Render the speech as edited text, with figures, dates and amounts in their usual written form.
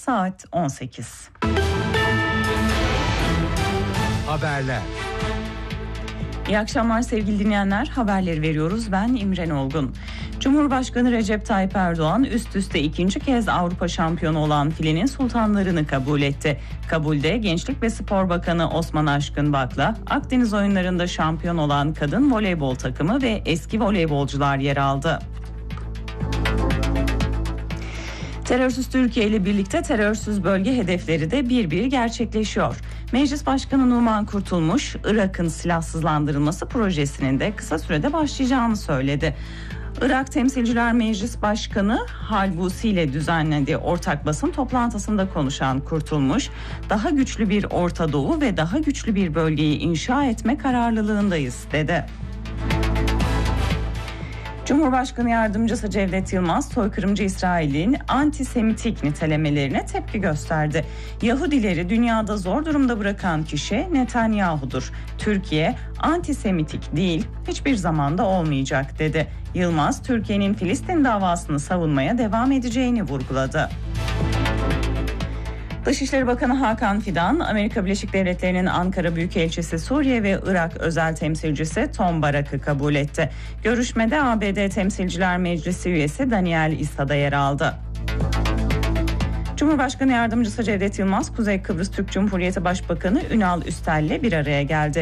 saat 18. Haberler. İyi akşamlar sevgili dinleyenler. Haberleri veriyoruz. Ben İmren Olgun. Cumhurbaşkanı Recep Tayyip Erdoğan üst üste ikinci kez Avrupa şampiyonu olan filenin sultanlarını kabul etti. Kabulde Gençlik ve Spor Bakanı Osman Aşkın Bak'la Akdeniz oyunlarında şampiyon olan kadın voleybol takımı ve eski voleybolcular yer aldı. Terörsüz Türkiye ile birlikte terörsüz bölge hedefleri de bir bir gerçekleşiyor. Meclis Başkanı Numan Kurtulmuş, Irak'ın silahsızlandırılması projesinin de kısa sürede başlayacağını söyledi. Irak Temsilciler Meclis Başkanı Halbusi ile düzenlediği ortak basın toplantısında konuşan Kurtulmuş, daha güçlü bir Orta Doğu ve daha güçlü bir bölgeyi inşa etme kararlılığındayız dedi. Cumhurbaşkanı Yardımcısı Cevdet Yılmaz, soykırımcı İsrail'in antisemitik nitelemelerine tepki gösterdi. Yahudileri dünyada zor durumda bırakan kişi Netanyahu'dur. Türkiye antisemitik değil, hiçbir zamanda olmayacak dedi. Yılmaz, Türkiye'nin Filistin davasını savunmaya devam edeceğini vurguladı. Dışişleri Bakanı Hakan Fidan, Amerika Birleşik Devletleri'nin Ankara Büyükelçisi Suriye ve Irak özel temsilcisi Tom Barak'ı kabul etti. Görüşmede ABD Temsilciler Meclisi üyesi Daniel Issa da yer aldı. Cumhurbaşkanı Yardımcısı Cevdet Yılmaz, Kuzey Kıbrıs Türk Cumhuriyeti Başbakanı Ünal Üstel'le bir araya geldi.